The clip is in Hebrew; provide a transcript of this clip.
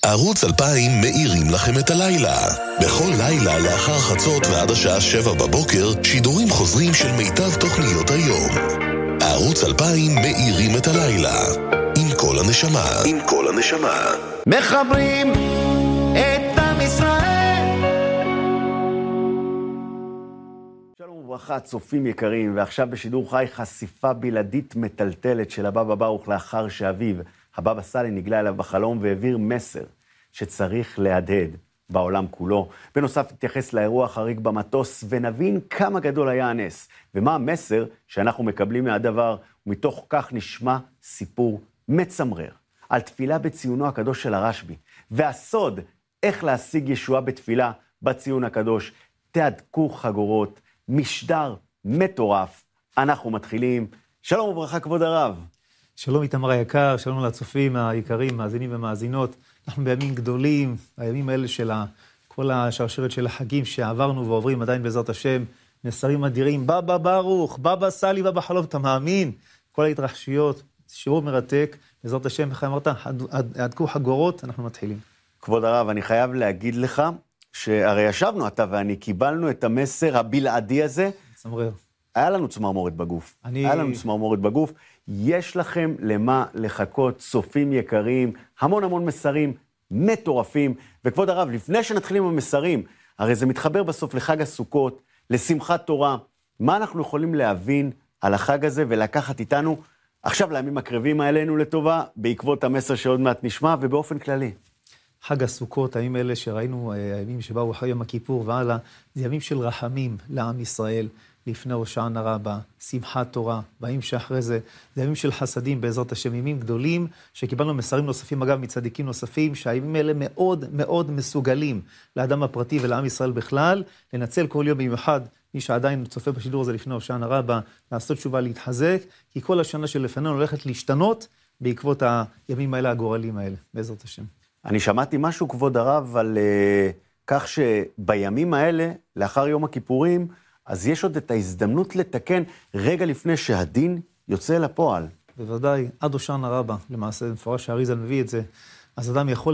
ערוץ 2000 מאירים לכם את הלילה. בכל לילה לאחר חצות ועד השעה 7 בבוקר, שידורים חוזרים של מיטב תוכניות היום. ערוץ 2000 מאירים את הלילה. עם כל הנשמה. עם כל הנשמה. מחברים את עם ישראל. שלום וברכה, צופים יקרים, ועכשיו בשידור חי חשיפה בלעדית מטלטלת של הבבא ברוך לאחר שאביו, הבבא סאלי, נגלה אליו בחלום והעביר מסר שצריך להדהד בעולם כולו. בנוסף, נתייחס לאירוע החריג במטוס ונבין כמה גדול היה הנס, ומה המסר שאנחנו מקבלים מהדבר, ומתוך כך נשמע סיפור מצמרר על תפילה בציונו הקדוש של הרשב"י, והסוד איך להשיג ישועה בתפילה בציון הקדוש. תהדקו חגורות, משדר מטורף. אנחנו מתחילים. שלום וברכה כבוד הרב. שלום איתמר היקר, שלום לצופים היקרים, מאזינים ומאזינות. אנחנו בימים גדולים, הימים האלה של כל השרשרת של החגים שעברנו ועוברים עדיין בעזרת השם, מסרים אדירים, בבא ברוך, בבא סאלי, בבא חלום, אתה מאמין? כל ההתרחשויות, שיעור מרתק, בעזרת השם, איך אמרת, הדקו חגורות, אנחנו מתחילים. כבוד הרב, אני חייב להגיד לך, שהרי ישבנו אתה ואני, קיבלנו את המסר הבלעדי הזה. צמרר. היה לנו צמרמורת בגוף. היה לנו צמרמורת בגוף. יש לכם למה לחכות, צופים יקרים, המון מסרים מטורפים. וכבוד הרב, לפני שנתחיל עם המסרים, הרי זה מתחבר בסוף לחג הסוכות, לשמחת תורה. מה אנחנו יכולים להבין על החג הזה ולקחת איתנו עכשיו לימים הקרבים האלינו לטובה, בעקבות המסר שעוד מעט נשמע, ובאופן כללי? חג הסוכות, הימים האלה שראינו, הימים שבאו אחרי יום הכיפור והלאה, זה ימים של רחמים לעם ישראל, לפני הושענא רבה, שמחת תורה, בימים שאחרי זה, זה ימים של חסדים בעזרת השם, ימים גדולים, שקיבלנו מסרים נוספים, אגב, מצדיקים נוספים, שהימים האלה מאוד מסוגלים לאדם הפרטי ולעם ישראל בכלל, לנצל כל יום במיוחד, מי שעדיין צופה בשידור הזה לפני הושענא רבה, לעשות תשובה, להתחזק, כי כל השנה שלפנינו הולכת להשתנות, בעקבות הימים האלה, הגורלים האלה, בעזרת השם. אני שמעתי משהו, כבוד הרב, על כך שבימים האלה, לאחר יום הכיפורים, אז יש עוד את ההזדמנות לתקן רגע לפני שהדין יוצא לפועל. בוודאי, עד הושענא רבה, למעשה, מפורש שהאריז"ל מביא את זה, אז אדם יכול